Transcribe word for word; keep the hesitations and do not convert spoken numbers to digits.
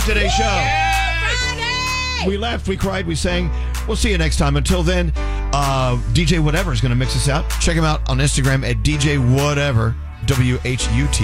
Today's show. Yes! We laughed, we cried, we sang. We'll see you next time. Until then, uh, D J Whatever is going to mix us out. Check him out on Instagram at D J Whatever, W H U T.